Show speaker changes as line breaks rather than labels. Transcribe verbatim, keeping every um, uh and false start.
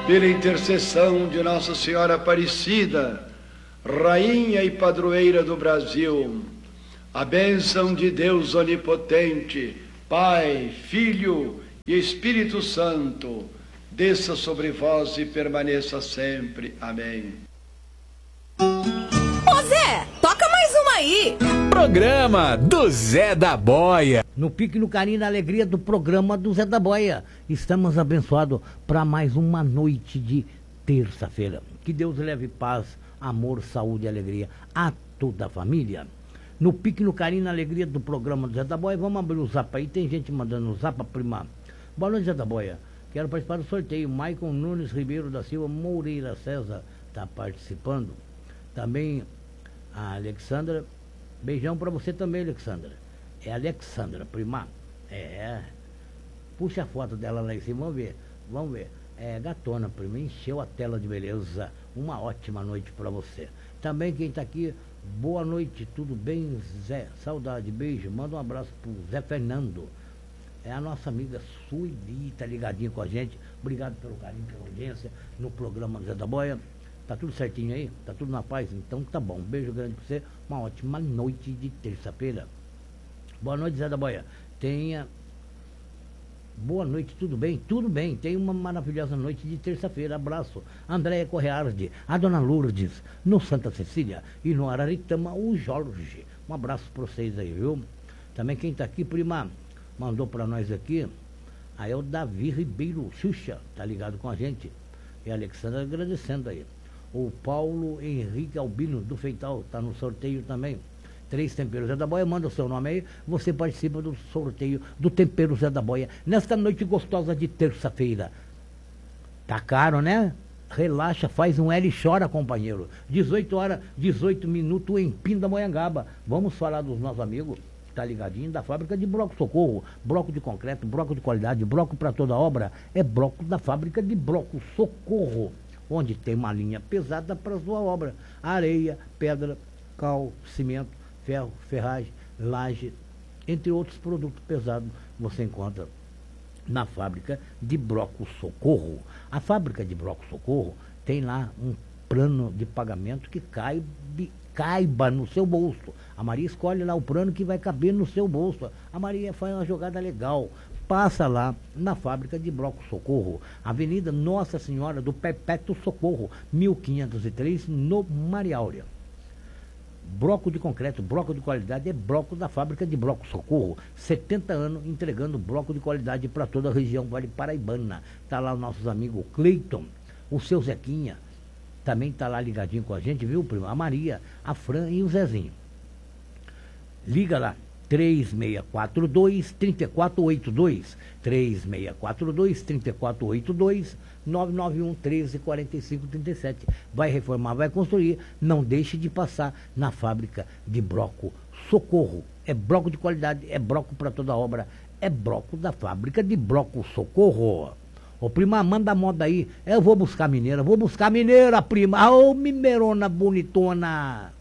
pela intercessão de Nossa Senhora Aparecida, Rainha e Padroeira do Brasil, a bênção de Deus Onipotente, Pai, Filho e Espírito Santo, desça sobre vós e permaneça sempre. Amém.
Ô Zé, toca mais uma aí.
Programa do Zé da Boia.
No pique, no carinho, na alegria do programa do Zé da Boia. Estamos abençoados para mais uma noite de terça-feira. Que Deus leve paz, amor, saúde e alegria a toda a família. No pique, no carinho, na alegria do programa do Zé da Boia. Vamos abrir o zap aí. Tem gente mandando o zap, prima. Boa noite, Zé da Boia. Quero participar do sorteio. Maicon Nunes Ribeiro da Silva Moreira César está participando. Também a Alexandra. Beijão para você também, Alexandra. É Alexandra, prima. É. Puxa a foto dela lá em cima, vamos ver. Vamos ver. É gatona, prima. Encheu a tela de beleza. Uma ótima noite para você. Também quem está aqui, boa noite, tudo bem, Zé? Saudade, beijo. Manda um abraço pro Zé Fernando. É a nossa amiga Sueli, tá ligadinha com a gente. Obrigado pelo carinho, pela audiência no programa do Zé da Boia. Tá tudo certinho aí? Tá tudo na paz? Então tá bom. Um beijo grande pra você. Uma ótima noite de terça-feira. Boa noite, Zé da Boia. Tenha... Boa noite, tudo bem? Tudo bem. Tenha uma maravilhosa noite de terça-feira. Abraço. Andréia Correardi, a Dona Lourdes, no Santa Cecília e no Araritama, o Jorge. Um abraço pra vocês aí, viu? Também quem tá aqui, prima, mandou pra nós aqui. Aí é o Davi Ribeiro Xuxa, tá ligado com a gente. E a Alexandra agradecendo aí. O Paulo Henrique Albino do Feital está no sorteio também. Três temperos Zé da Boia, manda o seu nome aí. Você participa do sorteio do tempero Zé da Boia nesta noite gostosa de terça-feira. Tá caro, né? Relaxa, faz um L e chora, companheiro. dezoito horas, dezoito minutos em Pindamonhangaba. Vamos falar dos nossos amigos, tá ligadinho, da fábrica de Bloco Socorro. Bloco de concreto, bloco de qualidade, bloco para toda obra. É bloco da fábrica de Bloco Socorro, onde tem uma linha pesada para sua obra. Areia, pedra, cal, cimento, ferro, ferragem, laje, entre outros produtos pesados, você encontra na fábrica de Bloco Socorro. A fábrica de Bloco Socorro tem lá um plano de pagamento que caiba, caiba no seu bolso. A Maria escolhe lá o plano que vai caber no seu bolso. A Maria faz uma jogada legal. Passa lá na fábrica de Bloco Socorro, Avenida Nossa Senhora do Perpétuo Socorro, mil quinhentos e três, no Maria Áurea. Bloco de concreto, bloco de qualidade, é bloco da fábrica de Bloco Socorro. setenta anos entregando bloco de qualidade para toda a região Vale Paraibana. Está lá os nossos amigos Cleiton, o seu Zequinha, também está lá ligadinho com a gente, viu, primo? A Maria, a Fran e o Zezinho. Liga lá. três seis quatro dois, três quatro oito dois, três seis quatro dois, três quatro oito dois, nove nove um, treze, quarenta e cinco, trinta e sete. Vai reformar, vai construir, não deixe de passar na fábrica de Bloco Socorro. É bloco de qualidade, é bloco para toda obra, é bloco da fábrica de Bloco Socorro. Ô prima, manda a moda aí, eu vou buscar mineira, vou buscar mineira, prima. Ô mineirona bonitona.